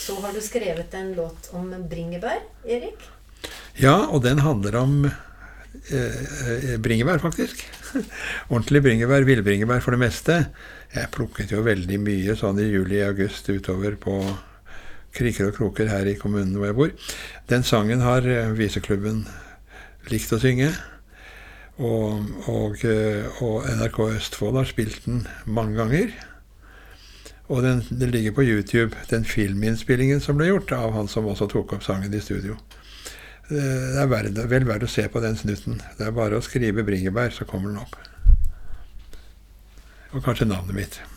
så har du skrevet en låt om bringebær, Erik? Ja, og den handler om bringebær, faktisk. Ordentlig bringebær, villbringebær for det meste. Jeg plukket jo veldig mye sånn i juli-august utover på kriker og kroker her i kommunen hvor jeg bor. Den sangen har Viseklubben likt å synge, og NRK Østfold har spilt den mange ganger. Og den ligger på YouTube, den filminnspillingen som ble gjort av han som også tok opp sangen i studio. Det er vel verdt å se på den snutten. Det er bare å skrive bringebær, så kommer den opp. Og kanskje navnet mitt.